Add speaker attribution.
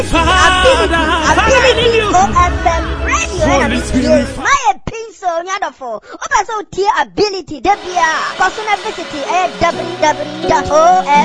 Speaker 1: ability OFM radio and my peace on Yadafo. Opa so tier ability debia. Personal visit www.ofm